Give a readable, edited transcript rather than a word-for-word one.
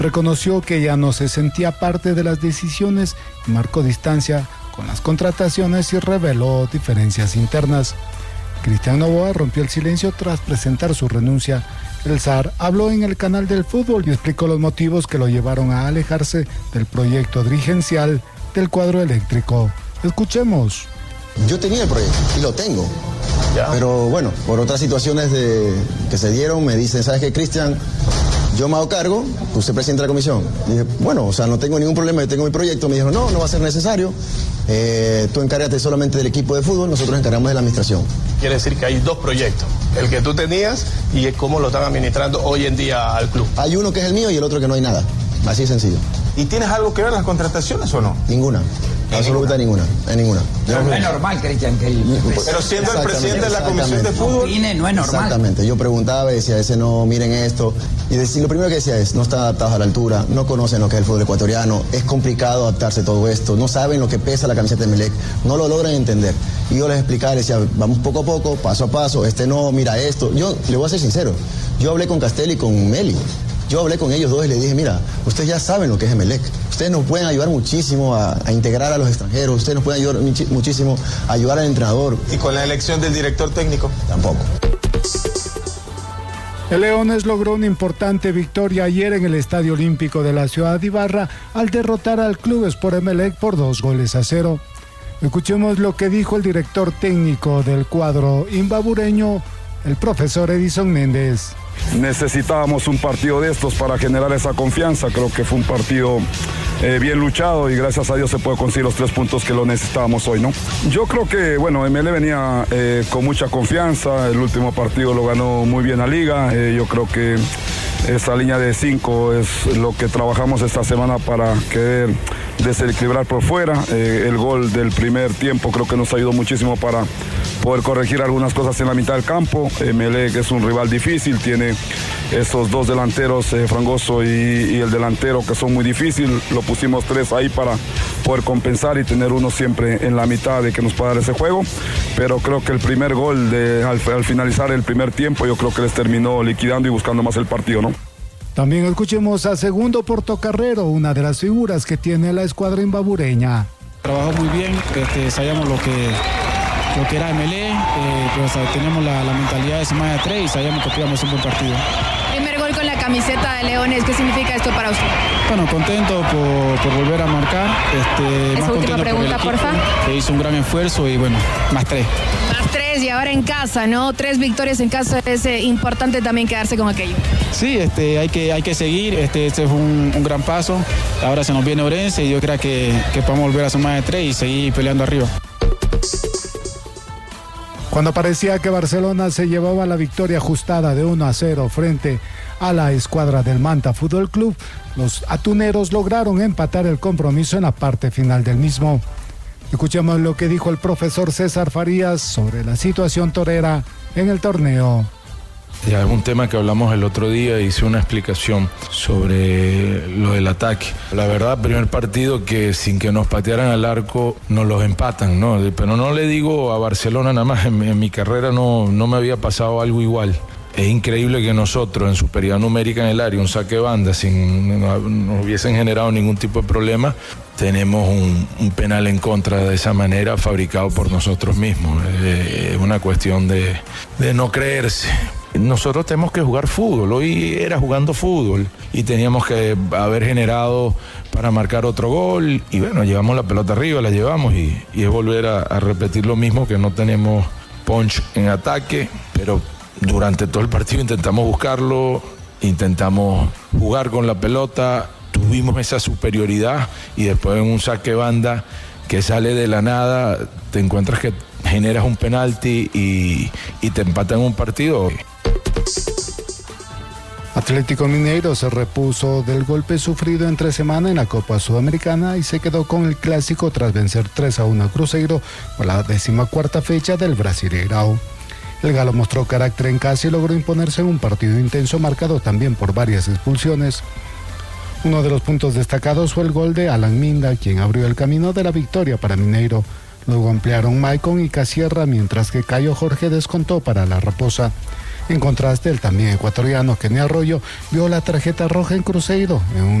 Reconoció que ya no se sentía parte de las decisiones y marcó distancia con las contrataciones y reveló diferencias internas. Cristian Novoa rompió el silencio tras presentar su renuncia. El zar habló en el canal del fútbol y explicó los motivos que lo llevaron a alejarse del proyecto dirigencial del cuadro eléctrico. Escuchemos. Yo tenía el proyecto y lo tengo, pero bueno, por otras situaciones que se dieron, me dicen, ¿sabes qué, Cristian? Yo me hago cargo, usted presidente de la comisión. Y dije, bueno, o sea, no tengo ningún problema, yo tengo mi proyecto. Me dijeron, no va a ser necesario, tú encárgate solamente del equipo de fútbol, nosotros nos encargamos de la administración. Quiere decir que hay dos proyectos, el que tú tenías y es cómo lo están administrando hoy en día al club. Hay uno que es el mío y el otro que no hay nada, así de sencillo. ¿Y tienes algo que ver las contrataciones o no? Ninguna. Absolutamente ninguna. No es normal, Cristian, que pero siendo el presidente de la comisión de fútbol, no es normal. Exactamente, yo preguntaba y decía, ese no, miren esto. Y lo primero que decía es, no están adaptados a la altura, no conocen lo que es el fútbol ecuatoriano, es complicado adaptarse a todo esto, no saben lo que pesa la camiseta de Emelec, no lo logran entender. Y yo les explicaba, les decía, vamos poco a poco, paso a paso, no, mira esto. Yo le voy a ser sincero, yo hablé con Castel y con Meli. Yo hablé con ellos dos y les dije, mira, ustedes ya saben lo que es Emelec. Ustedes nos pueden ayudar muchísimo a integrar a los extranjeros. Ustedes nos pueden ayudar muchísimo a ayudar al entrenador. ¿Y con la elección del director técnico? Tampoco. El Leones logró una importante victoria ayer en el Estadio Olímpico de la ciudad de Ibarra al derrotar al Club Sport Emelec por 2-0. Escuchemos lo que dijo el director técnico del cuadro imbabureño, el profesor Edison Méndez. Necesitábamos un partido de estos para generar esa confianza. Creo que fue un partido bien luchado y gracias a Dios se puede conseguir los 3 puntos que lo necesitábamos hoy, ¿no? Yo creo que, bueno, ML venía con mucha confianza. El último partido lo ganó muy bien a Liga. Yo creo que esa línea de 5 es lo que trabajamos esta semana para querer desequilibrar por fuera. El gol del primer tiempo creo que nos ayudó muchísimo para poder corregir algunas cosas en la mitad del campo. Emelec es un rival difícil, tiene esos dos delanteros, Frangoso y el delantero, que son muy difíciles. Lo pusimos 3 ahí para poder compensar y tener uno siempre en la mitad de que nos pueda dar ese juego. Pero creo que el primer gol al finalizar el primer tiempo, yo creo que les terminó liquidando y buscando más el partido, ¿no? También escuchemos a Segundo Portocarrero, una de las figuras que tiene la escuadra imbabureña. Trabajó muy bien, sabíamos lo que era Emelec, pero teníamos la mentalidad de semana de 3 y sabíamos que íbamos a un buen partido. Primer gol con la camiseta de Leones, ¿qué significa esto para usted? Bueno, contento por volver a marcar. Esa más última pregunta, porfa. Que hizo un gran esfuerzo y bueno, más 3. Más 3 y ahora en casa, ¿no? 3 victorias en casa, es importante también quedarse con aquello. Sí, hay que seguir, este fue un gran paso. Ahora se nos viene Orense y yo creo que podemos volver a sumar de 3 y seguir peleando arriba. Cuando parecía que Barcelona se llevaba la victoria ajustada de 1-0 frente a la escuadra del Manta Fútbol Club, los atuneros lograron empatar el compromiso en la parte final del mismo. Escuchemos lo que dijo el profesor César Farías sobre la situación torera en el torneo. Ya es un tema que hablamos el otro día, hice una explicación sobre lo del ataque. La verdad, primer partido que sin que nos patearan al arco nos los empatan, ¿no? Pero no le digo a Barcelona nada más, en mi carrera no me había pasado algo igual. Es increíble que nosotros en superioridad numérica en el área, un saque de banda, sin nos hubiesen generado ningún tipo de problema, tenemos un penal en contra de esa manera fabricado por nosotros mismos. Es una cuestión de no creerse. Nosotros tenemos que jugar fútbol, hoy era jugando fútbol y teníamos que haber generado para marcar otro gol y bueno, llevamos la pelota arriba, la llevamos y es volver a repetir lo mismo, que no tenemos punch en ataque, pero durante todo el partido intentamos buscarlo, intentamos jugar con la pelota, tuvimos esa superioridad y después en un saque banda que sale de la nada, te encuentras que generas un penalti y te empatan un partido. Atlético Mineiro se repuso del golpe sufrido entre semana en la Copa Sudamericana y se quedó con el clásico tras vencer 3-1 a Cruzeiro por la 14ª fecha del Brasileirão. El galo mostró carácter en casa y logró imponerse en un partido intenso marcado también por varias expulsiones. Uno de los puntos destacados fue el gol de Alan Minda, quien abrió el camino de la victoria para Mineiro. Luego ampliaron Maicon y Casierra, mientras que Caio Jorge descontó para la Raposa. En contraste, el también ecuatoriano Kenny Arroyo vio la tarjeta roja en Cruzeiro en un